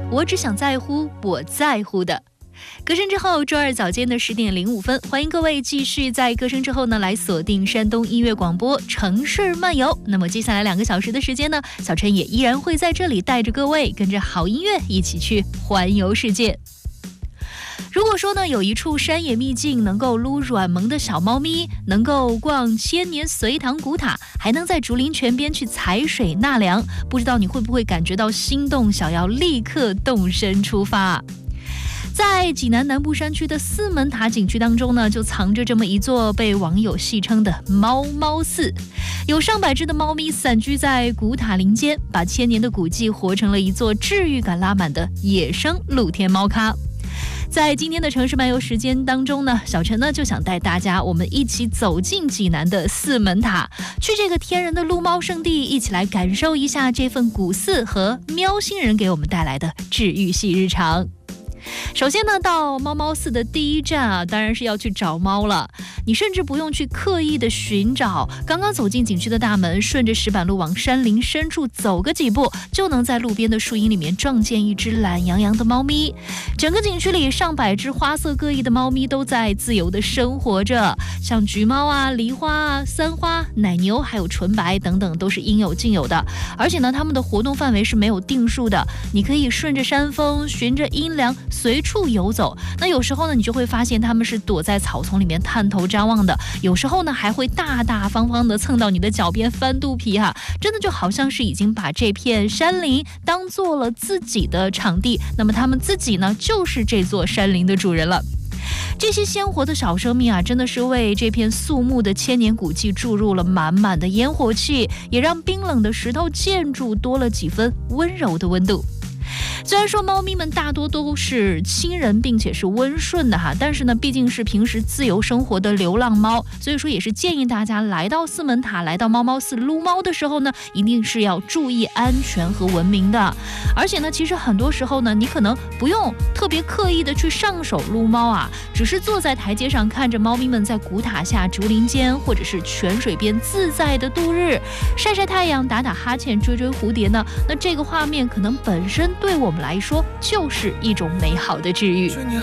我只想在乎我在乎的。歌声之后，周二早间的10点05分，欢迎各位继续在歌声之后呢来锁定山东音乐广播城市漫游。那么接下来2个小时的时间呢，小陈也依然会在这里带着各位跟着好音乐一起去环游世界。如果说呢，有一处山野秘境能够撸软萌的小猫咪，能够逛千年隋唐古塔，还能在竹林泉边去采水纳凉，不知道你会不会感觉到心动，想要立刻动身出发。在济南南部山区的四门塔景区当中呢，就藏着这么一座被网友戏称的猫猫寺，有上百只的猫咪散居在古塔林间，把千年的古迹活成了一座治愈感拉满的野生露天猫咖。在今天的城市漫游时间当中呢，小陈呢就想带大家我们一起走进济南的四门塔，去这个天然的撸猫圣地，一起来感受一下这份古寺和喵星人给我们带来的治愈系日常。首先呢，到猫猫寺的第一站啊，当然是要去找猫了。你甚至不用去刻意的寻找，刚刚走进景区的大门，顺着石板路往山林深处走个几步，就能在路边的树荫里面撞见一只懒洋洋的猫咪。整个景区里上百只花色各异的猫咪都在自由的生活着，像橘猫啊、梨花啊、三花、奶牛还有纯白等等，都是应有尽有的。而且呢，它们的活动范围是没有定数的，你可以顺着山峰，循着阴凉，随处游走。那有时候呢，你就会发现它们是躲在草丛里面探头张望的，有时候呢还会大大方方的蹭到你的脚边翻肚皮哈，真的就好像是已经把这片山林当做了自己的场地，那么它们自己呢就是这座山林的主人了。这些鲜活的小生命啊，真的是为这片肃穆的千年古迹注入了满满的烟火气，也让冰冷的石头建筑多了几分温柔的温度。虽然说猫咪们大多都是亲人并且是温顺的哈，但是呢，毕竟是平时自由生活的流浪猫，所以说也是建议大家来到四门塔、来到猫猫寺撸猫的时候呢，一定是要注意安全和文明的。而且呢，其实很多时候呢，你可能不用特别刻意的去上手撸猫啊，只是坐在台阶上看着猫咪们在古塔下、竹林间或者是泉水边自在的度日，晒晒太阳、打打哈欠、追追蝴蝶呢，那这个画面可能本身对我们来说就是一种美好的治愈。